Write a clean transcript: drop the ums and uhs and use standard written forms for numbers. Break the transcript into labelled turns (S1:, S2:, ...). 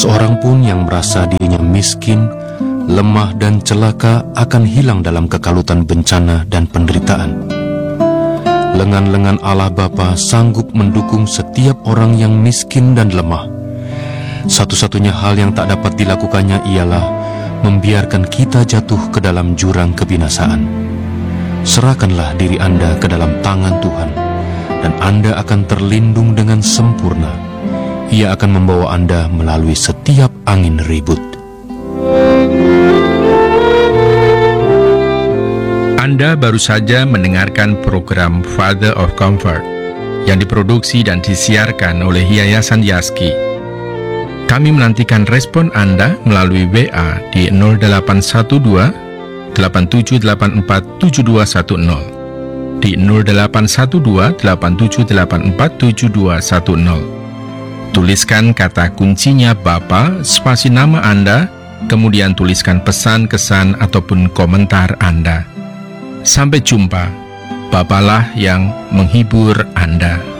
S1: seorang pun yang merasa dirinya miskin, lemah dan celaka akan hilang dalam kekalutan bencana dan penderitaan. Lengan-lengan Allah Bapa sanggup mendukung setiap orang yang miskin dan lemah. Satu-satunya hal yang tak dapat dilakukannya ialah membiarkan kita jatuh ke dalam jurang kebinasaan. Serahkanlah diri Anda ke dalam tangan Tuhan, dan Anda akan terlindung dengan sempurna. Ia akan membawa Anda melalui setiap angin ribut.
S2: Anda baru saja mendengarkan program Father of Comfort yang diproduksi dan disiarkan oleh Yayasan Yaski. Kami menantikan respon Anda melalui WA di 0812 8784 7210, di 0812 8784 7210. Tuliskan kata kuncinya Bapa, spasi nama Anda, kemudian tuliskan pesan, kesan, ataupun komentar Anda. Sampai jumpa, Bapalah yang menghibur Anda.